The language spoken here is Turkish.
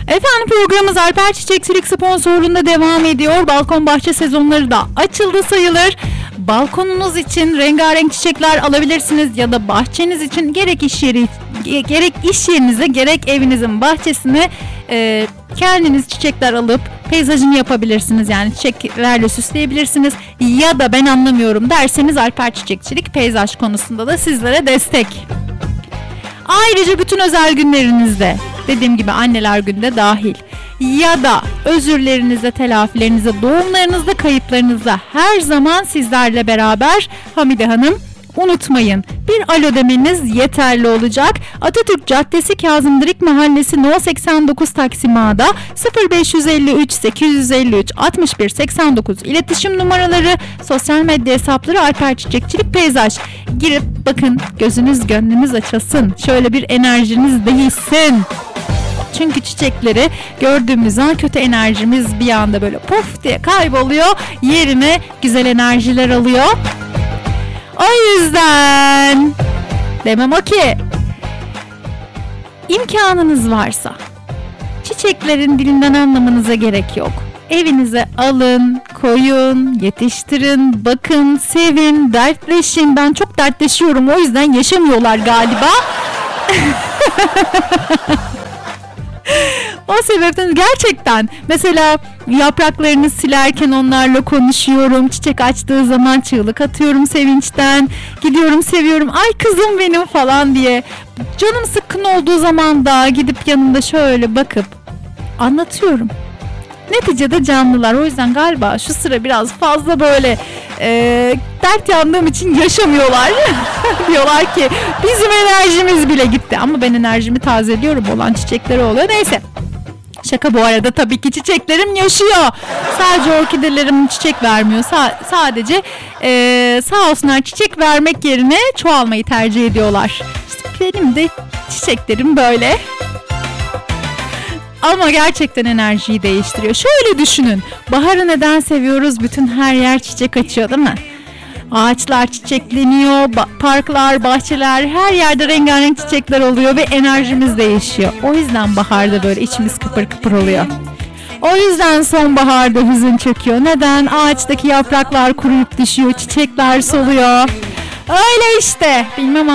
Efendim programımız Alper Çiçekçilik sponsorluğunda devam ediyor. Balkon bahçe sezonları da açıldı sayılır. Balkonunuz için rengarenk çiçekler alabilirsiniz ya da bahçeniz için gerek iş yerinize gerek evinizin bahçesine kendiniz çiçekler alıp peyzajını yapabilirsiniz. Yani çiçeklerle süsleyebilirsiniz ya da ben anlamıyorum derseniz Alper Çiçekçilik peyzaj konusunda da sizlere destek. Ayrıca bütün özel günlerinizde, dediğim gibi anneler günde dahil, ya da özürlerinizde, telafilerinizde, doğumlarınızda, kayıplarınızda her zaman sizlerle beraber Hamide Hanım. Unutmayın, bir alo demeniz yeterli olacak. Atatürk Caddesi Kazım Dirik Mahallesi No 89 Taksim A'da 0553 853 61 89 iletişim numaraları, sosyal medya hesapları Alper Çiçekçilik Peyzaj. Girip bakın, gözünüz gönlünüz açılsın. Şöyle bir enerjiniz değişsin. Çünkü çiçekleri gördüğümüz an kötü enerjimiz bir anda böyle puf diye kayboluyor. Yerine güzel enerjiler alıyor. O yüzden demem o ki, imkanınız varsa çiçeklerin dilinden anlamanıza gerek yok. Evinize alın, koyun, yetiştirin, bakın, sevin, dertleşin. Ben çok dertleşiyorum, o yüzden yaşamıyorlar galiba. O sebepten gerçekten mesela yapraklarını silerken onlarla konuşuyorum. Çiçek açtığı zaman çığlık atıyorum sevinçten. Gidiyorum, seviyorum. Ay kızım benim falan diye. Canım sıkkın olduğu zaman da gidip yanında şöyle bakıp anlatıyorum. Neticede canlılar. O yüzden galiba şu sıra biraz fazla böyle dert yandığım için yaşamıyorlar. Diyorlar ki bizim enerjimiz bile gitti. Ama ben enerjimi tazeliyorum, olan çiçekleri oluyor. Neyse. Şaka bu arada, tabii ki çiçeklerim yaşıyor. Sadece orkidelerim çiçek vermiyor. Sadece sağ olsunlar, çiçek vermek yerine çoğalmayı tercih ediyorlar. İşte benim de çiçeklerim böyle. Ama gerçekten enerjiyi değiştiriyor. Şöyle düşünün. Baharı neden seviyoruz? Bütün her yer çiçek açıyor, değil mi? Ağaçlar çiçekleniyor, parklar, bahçeler, her yerde rengarenk çiçekler oluyor ve enerjimiz değişiyor. O yüzden baharda böyle içimiz kıpır kıpır oluyor. O yüzden sonbaharda hüzün çöküyor. Neden? Ağaçtaki yapraklar kuruyup düşüyor, çiçekler soluyor. Öyle işte. Bilmem